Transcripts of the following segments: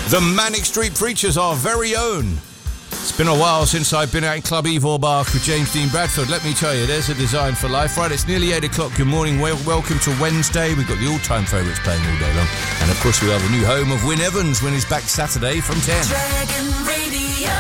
The Manic Street Preachers, our very own. It's been a while since I've been at Club Ivor Bark with James Dean Bradford. Let me tell you, there's a design for life. Right, it's nearly 8 o'clock. Good morning. Welcome to Wednesday. We've got the all-time favourites playing all day long. And, of course, we are the new home of Wyn Evans when he's back Saturday from 10. Dragon Radio.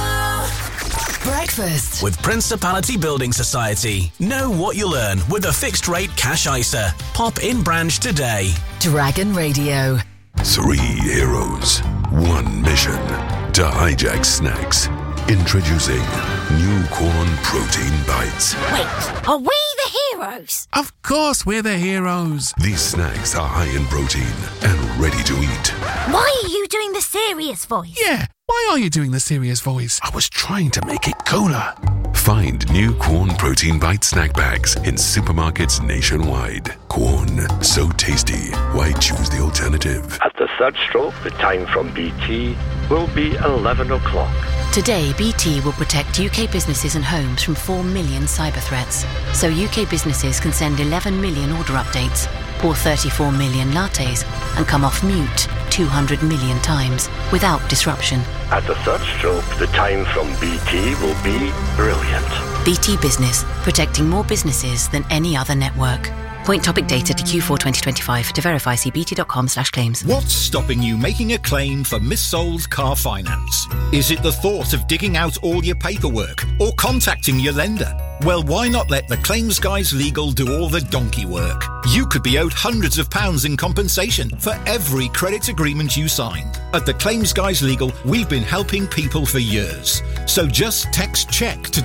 Breakfast with Principality Building Society. Know what you'll earn with a fixed-rate cash ISA. Pop in branch today. Dragon Radio. 3 heroes, 1 mission. To hijack snacks. Introducing new corn protein bites. Wait, are we the heroes? Of course we're the heroes. These snacks are high in protein and ready to eat. Why are you doing the serious voice? Yeah, why are you doing the serious voice? I was trying to make it cooler. Find new Corn Protein Bite snack bags in supermarkets nationwide. Corn, so tasty. Why choose the alternative? At the third stroke, the time from BT will be 11 o'clock. Today, BT will protect UK businesses and homes from 4 million cyber threats. So UK businesses can send 11 million order updates, pour 34 million lattes, and come off mute 200 million times without disruption. At the third stroke, the time from BT will be brilliant. BT Business, protecting more businesses than any other network. Point topic data to Q4 2025. To verify, see bt.com/claims. What's stopping you making a claim for missold car finance? Is it the thought of digging out all your paperwork or contacting your lender? Well, why not let the Claims Guys Legal do all the donkey work? You could be owed hundreds of pounds in compensation for every credit agreement you signed. At the Claims Guys Legal, we've been helping people for years. So just text CHECK to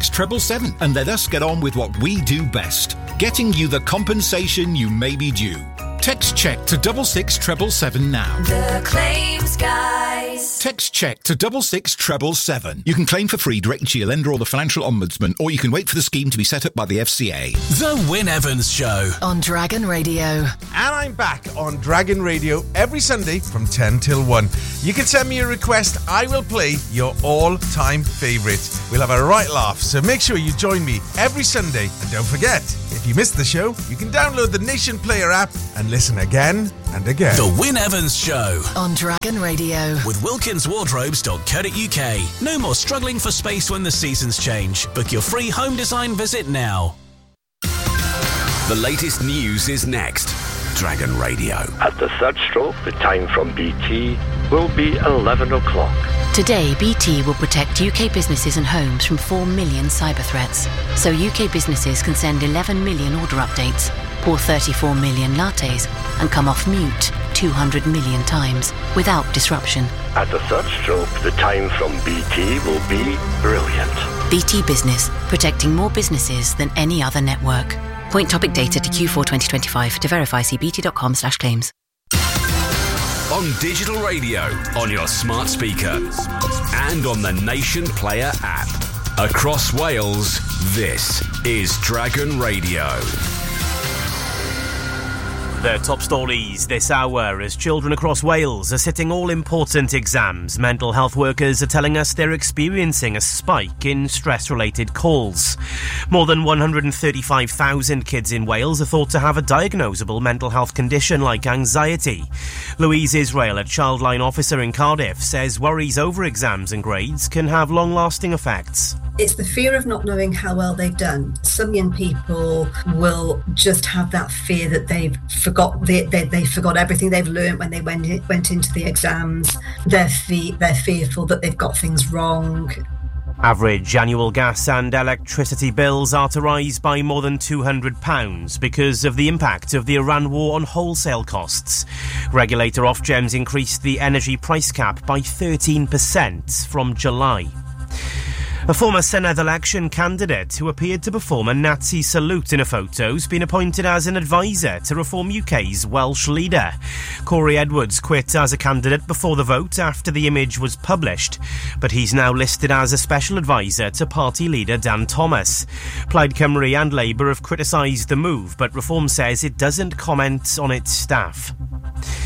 66777 and let us get on with what we do best, getting you the compensation you may be due. Text CHECK to 66777 now. The Claims Guys. Text CHECK to 66777. You can claim for free direct to your lender or the Financial Ombudsman, or you can wait for the scheme to be set up by the FCA. The Wyn Evans Show On Dragon Radio. And I'm back on Dragon Radio every Sunday from 10 till 1. You can send me a request. I will play your all-time favourite. We'll have a right laugh, so make sure you join me every Sunday. And don't forget, if you missed the show, you can download the Nation Player app and listen again and again. The Wyn Evans Show On Dragon Radio. with wilkinswardrobes.co.uk. No more struggling for space when the seasons change. Book your free home design visit now. The latest news is next. Dragon Radio. At the third stroke, the time from BT will be 11 o'clock. Today, BT will protect UK businesses and homes from 4 million cyber threats. So UK businesses can send 11 million order updates, pour 34 million lattes, and come off mute 200 million times without disruption. At the third stroke, the time from BT will be brilliant. BT Business, protecting more businesses than any other network. Point topic data to Q4 2025. To verify, see bt.com/claims. On digital radio, on your smart speaker, and on the Nation Player app. Across Wales, this is Dragon Radio. The top stories this hour as children across Wales are sitting all-important exams. Mental health workers are telling us they're experiencing a spike in stress-related calls. More than 135,000 kids in Wales are thought to have a diagnosable mental health condition like anxiety. Louise Israel, a childline officer in Cardiff, says worries over exams and grades can have long-lasting effects. It's the fear of not knowing how well they've done. Some young people will just have that fear that they forgot everything they've learned when they went into the exams. They're fearful that they've got things wrong. Average annual gas and electricity bills are to rise by more than £200 because of the impact of the Iran war on wholesale costs. Regulator Ofgems increased the energy price cap by 13% from July. A former Senedd election candidate who appeared to perform a Nazi salute in a photo has been appointed as an advisor to Reform UK's Welsh leader. Corey Edwards quit as a candidate before the vote after the image was published, but he's now listed as a special advisor to party leader Dan Thomas. Plaid Cymru and Labour have criticised the move, but Reform says it doesn't comment on its staff.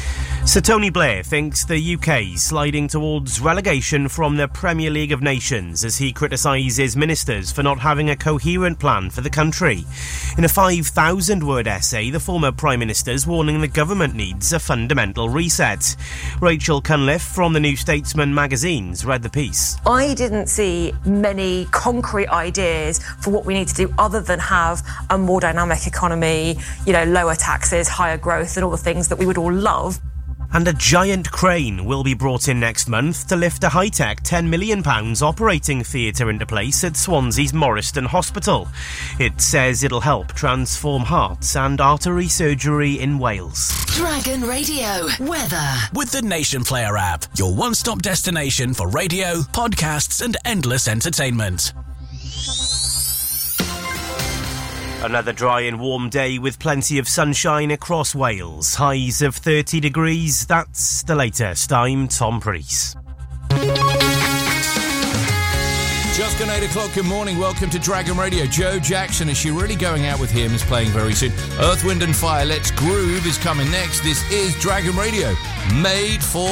Sir Tony Blair thinks the UK sliding towards relegation from the Premier League of Nations as he criticises ministers for not having a coherent plan for the country. In a 5,000-word essay, the former Prime Minister's warning the government needs a fundamental reset. Rachel Cunliffe from the New Statesman magazines read the piece. I didn't see many concrete ideas for what we need to do other than have a more dynamic economy, lower taxes, higher growth and all the things that we would all love. And a giant crane will be brought in next month to lift a high-tech £10 million operating theatre into place at Swansea's Morriston Hospital. It says it'll help transform hearts and artery surgery in Wales. Dragon Radio weather. With the Nation Player app, your one-stop destination for radio, podcasts and endless entertainment. Another dry and warm day with plenty of sunshine across Wales. Highs of 30 degrees. That's the latest. I'm Tom Preece. Just gone 8 o'clock. Good morning. Welcome to Dragon Radio. Joe Jackson, is she really going out with him, is playing very soon. Earth, Wind and Fire, Let's Groove is coming next. This is Dragon Radio, made for